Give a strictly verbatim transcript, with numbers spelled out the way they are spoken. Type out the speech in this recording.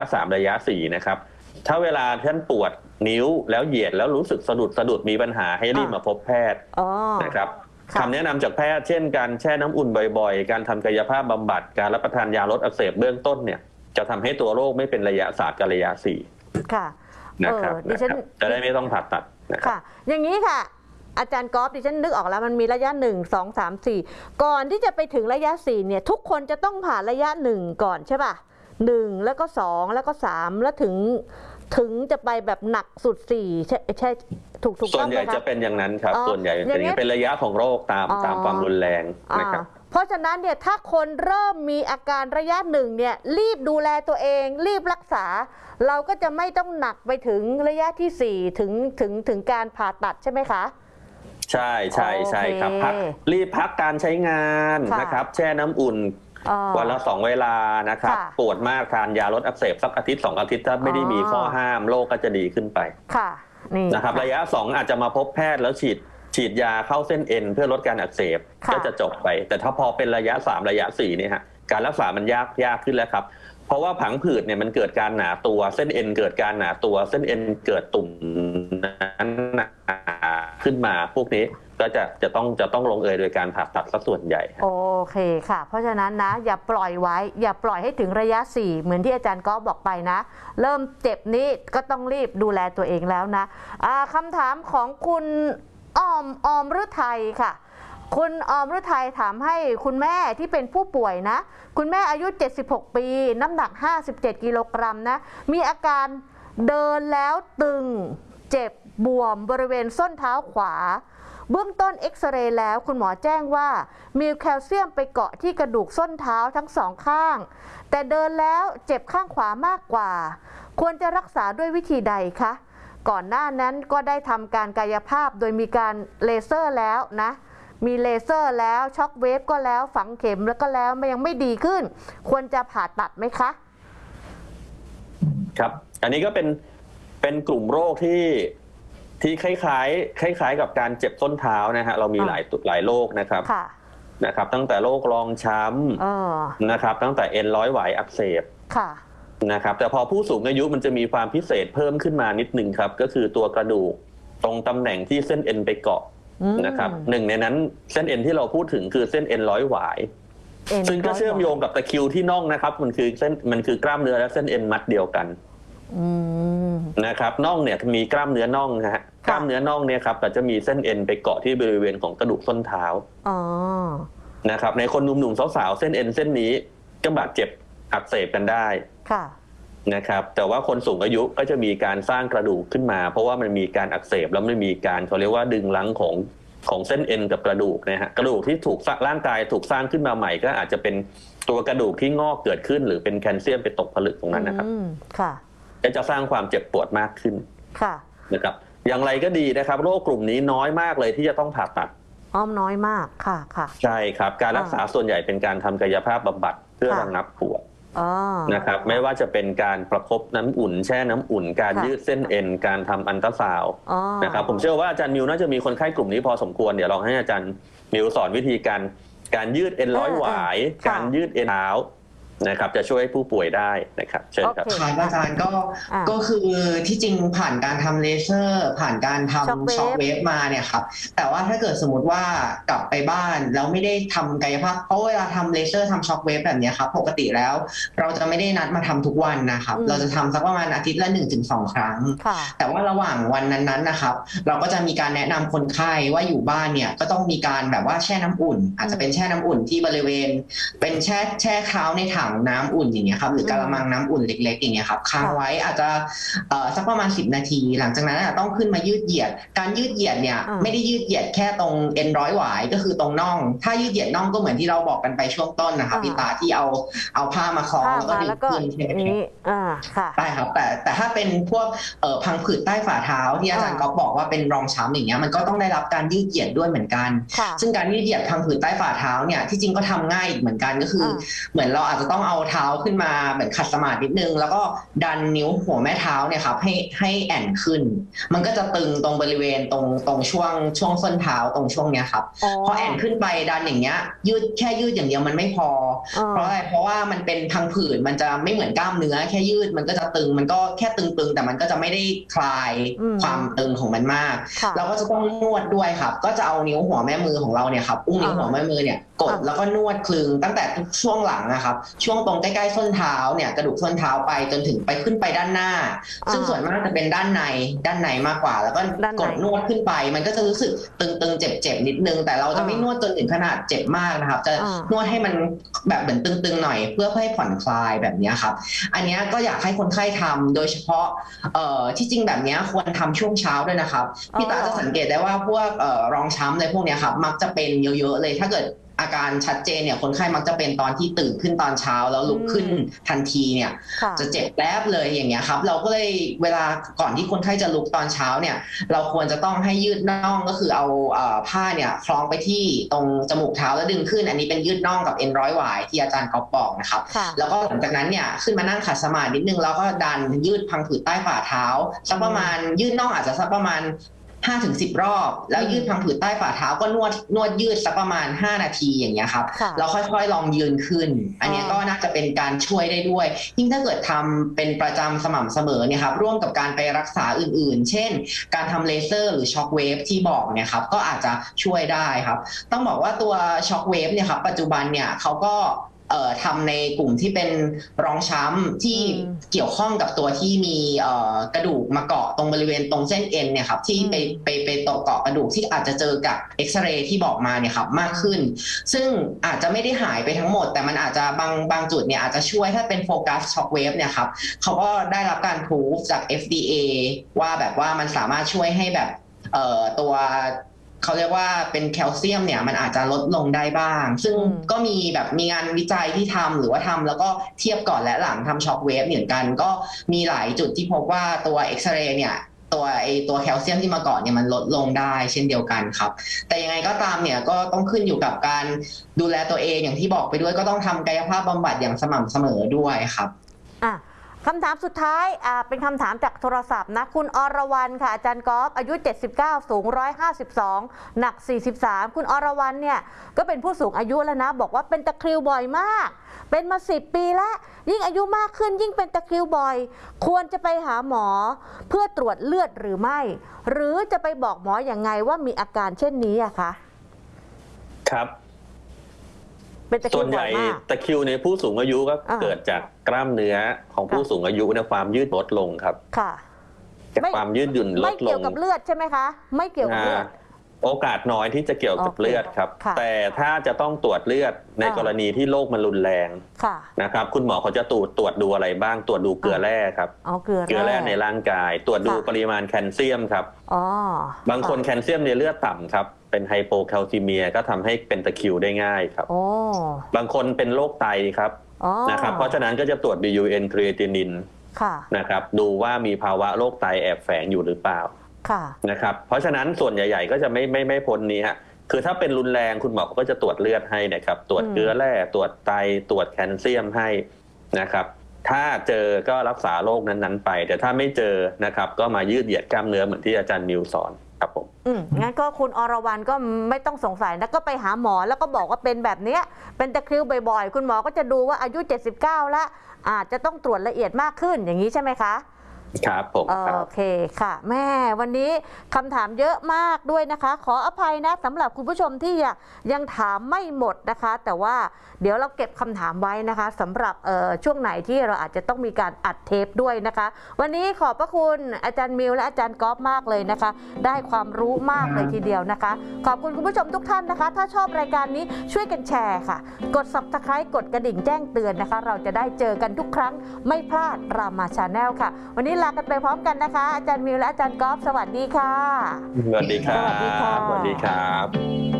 สามระยะสี่นะครับถ้าเวลาท่านปวดนิ้วแล้วเหยียดแล้วรู้สึกสะดุดสะดุดมีปัญหาให้รีบมาพบแพทย์นะครับคำแนะนำจากแพทย์เช่นการแช่น้ำอุ่นบ่อยๆการทำกายภาพบำบัดการรับประทานยาลดอักเสบเบื้องต้นเนี่ยจะทำให้ตัวโรคไม่เป็นระยะสามกับระยะสี่ค่ะนะครับจะได้ไม่ต้องผ่าตัดค่ะอย่างนี้ค่ะอาจารย์กอล์ฟดิฉันนึกออกแล้วมันมีระยะหนึ่งสองสามสี่ก่อนที่จะไปถึงระยะสี่เนี่ยทุกคนจะต้องผ่านระยะหนึ่งก่อนใช่ป่ะหนึ่งแล้วก็สองแล้วก็สามแล้วถึงถึงจะไปแบบหนักสุดสี่ใช่ใช่ถูกถูกส่วนใหญ่จะเป็นอย่างนั้นครับส่วนใหญ่เป็นเป็นระยะของโรคตามตามความรุนแรงนะครับเพราะฉะนั้นเนี่ยถ้าคนเริ่มมีอาการระยะหนึ่งเนี่ยรีบดูแลตัวเองรีบรักษาเราก็จะไม่ต้องหนักไปถึงระยะที่สี่ถึงถึงถึงการผ่าตัดใช่ไหมคะใช่ใช่ใช่ครับพักรีบพักการใช้งานนะครับแช่น้ำอุ่นวันละสองเวลานะครับปวดมากทานยาลดอักเสบสักอาทิตย์สองอาทิตย์ถ้าไม่ได้มีข้อห้ามโรคก็จะดีขึ้นไปค่ะนี่นะครับระยะสองอาจจะมาพบแพทย์แล้วฉีดฉีดยาเข้าเส้นเอ็นเพื่อลดการอักเสบก็จะจบไปแต่ถ้าพอเป็นระยะสามระยะสี่เนี่ยฮะการรักษามันยากยากขึ้นแล้วครับเพราะว่าผังผืดเนี่ยมันเกิดการหนาตัวเส้นเอ็นเกิดการหนาตัวเส้นเอ็นเกิดตุ่มนั้นขึ้นมาพวกนี้ก็จะจะต้องจะต้องลงเอยโดยการผ่าตัดซะส่วนใหญ่โอเคค่ะเพราะฉะนั้นนะอย่าปล่อยไว้อย่าปล่อยให้ถึงระยะสี่เหมือนที่อาจารย์ก๊อฟบอกไปนะเริ่มเจ็บนี้ก็ต้องรีบดูแลตัวเองแล้วนะคำถามของคุณออมออมฤทัยค่ะคุณออมฤทัยถามให้คุณแม่ที่เป็นผู้ป่วยนะคุณแม่อายุเจ็ดสิบหกปีน้ำหนักห้าสิบเจ็ดกิโลกรัมนะมีอาการเดินแล้วตึงเจ็บบวมบริเวณส้นเท้าขวาเบื้องต้นเอ็กซเรย์แล้วคุณหมอแจ้งว่ามีแคลเซียมไปเกาะที่กระดูกส้นเท้าทั้งสองข้างแต่เดินแล้วเจ็บข้างขวามากกว่าควรจะรักษาด้วยวิธีใดคะก่อนหน้านั้นก็ได้ทำการกายภาพโดยมีการเลเซอร์แล้วนะมีเลเซอร์แล้วช็อคเวฟก็แล้วฝังเข็มแล้วก็แล้วมันยังไม่ดีขึ้นควรจะผ่าตัดไหมคะครับอันนี้ก็เป็นเป็นกลุ่มโรคที่ที่คล้ายๆคล้ายๆกับการเจ็บส้นเท้านะฮะเรามีหลายหลายโรคนะครับนะครับตั้งแต่โรครองช้ำนะครับตั้งแต่เอ็นร้อยหวายอักเสบนะครับแต่พอผู้สูงอายุมันจะมีความพิเศษเพิ่มขึ้นมานิดนึงครับก็คือตัวกระดูกตรงตำแหน่งที่เส้นเอ็นไปเกาะนะครับหนึ่งในนั้นเส้นเอ็นที่เราพูดถึงคือเส้นเอ็นร้อยหวายซึ่งก็เชื่อมโยงกับตะคริวที่น่องนะครับมันคือเส้นมันคือกล้ามเนื้อและเส้นเอ็นมัดเดียวกันนะครับน่องเนี่ยมีกล้ามเนื้อน่องนะฮะกล้ามเนื้อน่องเนี่ยครับก็จะมีเส้นเอ็นไปเกาะที่บริเวณของกระดูกส้นเท้านะครับในคนหนุ่มๆสาวๆเส้นเอ็นเส้นนี้ก็บาดเจ็บอักเสบกันได้นะครับแต่ว่าคนสูงอายุก็จะมีการสร้างกระดูกขึ้นมาเพราะว่ามันมีการอักเสบแล้วไม่มีการเขาเรียกว่าดึงรั้งของของเส้นเอ็นกับกระดูกนะฮะกระดูกที่ถูกร่างกายถูกสร้างขึ้นมาใหม่ก็อาจจะเป็นตัวกระดูกที่งอกเกิดขึ้นหรือเป็นแคลเซียมไปตกผลึกตรงนั้นนะครับก็จะสร้างความเจ็บปวดมากขึ้นนะครับอย่างไรก็ดีนะครับโรคกลุ่มนี้น้อยมากเลยที่จะต้องผ่าตัดอ้อมน้อยมากค่ะค่ะใช่ครับการรักษาส่วนใหญ่เป็นการทำกายภาพบำบัดเพื่อระงับปวดนะครับไม่ว่าจะเป็นการประคบน้ำอุ่นแช่น้ำอุ่นการยืดเส้นเอ็นการทำอัลตราซาวด์นะครับผมเชื่อว่าอาจารย์มิวน่าจะมีคนไข้กลุ่มนี้พอสมควรเดี๋ยวลองให้อาจารย์มิวสอนวิธีการการยืดเอ็นร้อยหวายการยืดเอ็นเท้านะครับจะช่วยผู้ป่วยได้นะครับเชิญครับอาจารย์ก็ก็คือที่จริงผ่านการทำเลเซอร์ผ่านการทำช็อคเวฟมาเนี่ยครับแต่ว่าถ้าเกิดสมมติว่ากลับไปบ้านแล้วไม่ได้ทำกายภาพเพราะเวลาทำเลเซอร์ทำช็อคเวฟแบบนี้ครับปกติแล้วเราจะไม่ได้นัดมาทำทุกวันนะครับเราจะทำสักประมาณอาทิตย์ละ หนึ่งถึงสอง ครั้งแต่ว่าระหว่างวันนั้นๆนะครับเราก็จะมีการแนะนำคนไข้ว่าอยู่บ้านเนี่ยก็ต้องมีการแบบว่าแช่น้ำอุ่นอาจจะเป็นแช่น้ำอุ่นที่บริเวณเป็นแช่แช่เท้าในถังน้ำอุ่นอย่างเงี้ยครับหรือกะละมังน้ำอุ่นเล็กๆอย่างเงี้ยครับค้างไว้อาจจะสักประมาณสิบนาทีหลังจากนั้นต้องขึ้นมายืดเหยียดการยืดเหยียดเนี่ยไม่ได้ยืดเหยียดแค่ตรงเอ็นร้อยหวายก็คือตรงน่องถ้ายืดเหยียดน่องก็เหมือนที่เราบอกกันไปช่วงต้นนะครับพี่ตาที่เอาเอาผ้ามาคล้องแล้วก็ดึงขึ้นใช่ไหมใช่ครับแต่แต่ถ้าเป็นพวกพังผืดใต้ฝ่าเท้าที่อาจารย์ก๊อฟบอกว่าเป็นรองช้ำอย่างเงี้ยมันก็ต้องได้รับการยืดเหยียดด้วยเหมือนกันซึ่งการยืดเหยียดพังผืดใต้ฝ่าเท้าเนี่ยที่จริงก็ทำง่ายอีกเหมือนกันก็คือเหมือนเราอาจจะต้องต้องเอาเท้าขึ้นมาเหมือนขัดสมาธินิดนึงแล้วก็ดันนิ้วหัวแม่เท้าเนี่ยครับให้ให้แอนขึ้นมันก็จะตึงตรงบริเวณตรงตรงช่วงช่วงส้นเท้าตรงช่วงเนี้ยครับพอแอนขึ้นไปดันอย่างเงี้ยยืดแค่ยืดอย่างเดียวมันไม่พอเพราะอะไรเพราะว่ามันเป็นพังผืดมันจะไม่เหมือนกล้ามเนื้อแค่ยืดมันก็จะตึงมันก็แค่ตึงๆแต่มันก็จะไม่ได้คลายความตึงของมันมากเราก็จะต้องนวดด้วยครับก็จะเอานิ้วหัวแม่มือของเราเนี่ยครับอุ้งนิ้วหัวแม่มือเนี่ยกดแล้วก็นวดคลึงตั้งแต่ช่วงหลังนะครับช่วงตรงใกล้ๆส้นเท้าเนี่ยกระดูกส้นเท้าไปจนถึงไปขึ้นไปด้านหน้าซึ่งส่วนมากจะเป็นด้านในด้านในมากกว่าแล้วก็กดนวดขึ้นไปมันก็จะรู้สึกตึงๆเจ็บๆนิดนึงแต่เราจะไม่นวดจนถึงขนาดเจ็บมากนะครับจะนวดให้มันแบบเหมือนตึงๆหน่อยเพื่อให้ผ่อนคลายแบบนี้ครับอันนี้ก็อยากให้คนไข้ทำโดยเฉพาะเอ่อที่จริงแบบนี้ควรทำช่วงเช้าด้วยนะครับพี่ตาจะสังเกตได้ว่าพวกเอ่อรองช้ำอะไรพวกนี้ครับมักจะเป็นเยอะๆเลยถ้าเกิดอาการชัดเจนเนี่ยคนไข้มักจะเป็นตอนที่ตื่นขึ้นตอนเช้าแล้วลุกขึ้นทันทีเนี่ยจะเจ็บแป๊บเลยอย่างเงี้ยครับเราก็เลยเวลาก่อนที่คนไข้จะลุกตอนเช้าเนี่ยเราควรจะต้องให้ยืดน่องก็คือเอาผ้าเนี่ยคล้องไปที่ตรงจมูกเท้าแล้วดึงขึ้นอันนี้เป็นยืดน่องกับเอ็นร้อยหวายที่อาจารย์ก๊อฟบอกนะครับแล้วก็หลังจากนั้นเนี่ยขึ้นมานั่งขัดสมาธินิดนึงแล้วก็ดันยืดพังผืดใต้ฝ่าเท้าสักประมาณยืดน่องอาจจะสักประมาณห้าถึงสิบรอบแล้วยืดพังผืดใต้ฝ่าเท้าก็นวดนวดยืดสักประมาณห้านาทีอย่างเงี้ยครับแล้วค่อยๆลองยืนขึ้นอันนี้ก็น่าจะเป็นการช่วยได้ด้วยยิ่งถ้าเกิดทำเป็นประจำสม่ำเสมอเนี่ยครับร่วมกับการไปรักษาอื่นๆเช่นการทำเลเซอร์หรือช็อคเวฟที่บอกเนี่ยครับก็อาจจะช่วยได้ครับต้องบอกว่าตัวช็อคเวฟเนี่ยครับปัจจุบันเนี่ยเขาก็เอ่อทำในกลุ่มที่เป็นรองช้ำที่เกี่ยวข้องกับตัวที่มีเอ่อกระดูกมาเกาะตรงบริเวณตรงเส้นเอ็นเนี่ยครับที่ไปไปไปตกเกาะกระดูกที่อาจจะเจอกับเอ็กซเรย์ที่บอกมาเนี่ยครับมากขึ้นซึ่งอาจจะไม่ได้หายไปทั้งหมดแต่มันอาจจะบางบางจุดเนี่ยอาจจะช่วยถ้าเป็นโฟกัสช็อคเวฟเนี่ยครับเขาก็ได้รับการพิสูจจาก เอฟ ดี เอ ว่าแบบว่ามันสามารถช่วยให้แบบเอ่อตัวเขาเรียกว่าเป็นแคลเซียมเนี่ยมันอาจจะลดลงได้บ้างซึ่งก็มีแบบมีงานวิจัยที่ทำหรือว่าทำแล้วก็เทียบก่อนและหลังทำช็อคเวฟเหมือนกันก็มีหลายจุดที่พบว่าตัวเอ็กซเรย์เนี่ยตัวไอตัวแคลเซียมที่มาเกาะเนี่ยมันลดลงได้เช่นเดียวกันครับแต่ยังไงก็ตามเนี่ยก็ต้องขึ้นอยู่กับการดูแลตัวเองอย่างที่บอกไปด้วยก็ต้องทำกายภาพบำบัดอย่างสม่ำเสมอด้วยครับอ่ะคำถามสุดท้ายอ่าเป็นคำถามจากโทรศัพท์นะคุณอรวรรณค่ะอาจารย์กอล์ฟอายุเจ็ดสิบเก้าสูงหนึ่งร้อยห้าสิบสองหนักสี่สิบสามคุณอรวรรณเนี่ยก็เป็นผู้สูงอายุแล้วนะบอกว่าเป็นตะคริวบ่อยมากเป็นมาสิบปีแล้วยิ่งอายุมากขึ้นยิ่งเป็นตะคริวบ่อยควรจะไปหาหมอเพื่อตรวจเลือดหรือไม่หรือจะไปบอกหมออย่างไงว่ามีอาการเช่นนี้อะคะครับส่วนใหญ่ตะคริวในผู้สูงอายุก็เกิดจากกล้ามเนื้อของผู้สูงอายุในความยืดลดลงครับค่ะจากความยืดหยุ่นลดลงไม่เกี่ยวกับเลือดใช่ไหมคะไม่เกี่ยวกับเลือดโอกาสน้อยที่จะเกี่ยวกับเลือดครับแต่ถ้าจะต้องตรวจเลือดในกรณีที่โรคมันรุนแรงนะครับคุณหมอเขาจะตรวจตรวจดูอะไรบ้างตรวจดูเกลือแร่ครับเกลือแร่ในร่างกายตรวจดูปริมาณแคลเซียมครับบางคนแคลเซียมในเลือดต่ำครับเป็นไฮโปแคลซิเมียก็ทำให้เป็นตะคริวได้ง่ายครับบางคนเป็นโรคไตครับนะครับเพราะฉะนั้นก็จะตรวจ บี ยู เอ็น ครีเอตินินนะครับดูว่ามีภาวะโรคไตแอบแฝงอยู่หรือเปล่านะครับเพราะฉะนั้นส่วนใหญ่ๆก็จะไม่ไม่ไม่พ้นนี้ฮะคือถ้าเป็นรุนแรงคุณหมอก็จะตรวจเลือดให้นะครับตรวจเกลือแร่ตรวจไตตรวจแคลเซียมให้นะครับถ้าเจอก็รักษาโรคนั้นๆไปแต่ถ้าไม่เจอนะครับก็มายืดเหยียดกล้ามเนื้อเหมือนที่อาจารย์มิวสอนครับผมอืมงั้นก็คุณอรวรรณก็ไม่ต้องสงสัยนะก็ไปหาหมอแล้วก็บอกว่าเป็นแบบเนี้ยเป็นตะคริวบ่อยๆคุณหมอก็จะดูว่าอายุเจ็ดสิบเก้าแล้วอาจจะต้องตรวจละเอียดมากขึ้นอย่างนี้ใช่ไหมคะครับผมโอเคค่ะแม่วันนี้คำถามเยอะมากด้วยนะคะขออภัยนะสำหรับคุณผู้ชมที่ยังถามไม่หมดนะคะแต่ว่าเดี๋ยวเราเก็บคำถามไว้นะคะสำหรับช่วงไหนที่เราอาจจะต้องมีการอัดเทปด้วยนะคะวันนี้ขอบพระคุณอาจารย์มิวและอาจารย์ก๊อฟมากเลยนะคะได้ความรู้มากเลยทีเดียวนะคะขอบคุณคุณผู้ชมทุกท่านนะคะถ้าชอบรายการนี้ช่วยกันแชร์ค่ะกด ซับสไครบ์ กดกระดิ่งแจ้งเตือนนะคะเราจะได้เจอกันทุกครั้งไม่พลาดรามาชาแนลค่ะวันนี้ลากันไปพร้อมกันนะคะอาจารย์มิวและอาจารย์ก๊อฟสวัสดีค่ะสวัสดีครับสวัสดีครับ